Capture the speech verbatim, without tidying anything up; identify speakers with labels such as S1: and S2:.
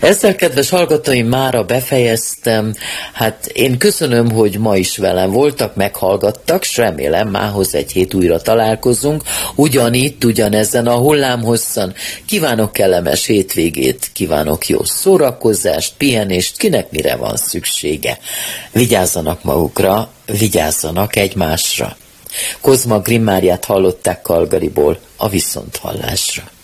S1: Ezzel, kedves hallgatóim, mára befejeztem. Hát én köszönöm, hogy ma is velem voltak, meghallgattak, s remélem mához egy hét újra találkozunk, ugyanitt, ugyanezen a hullámhosszan. Kívánok kellemes hétvégét, kívánok jó szórakozást, pihenést, kinek mire van szüksége. Vigyázzanak magukra, vigyázzanak egymásra. Kozma Grimmáriát hallották Calgaryból, a viszonthallásra.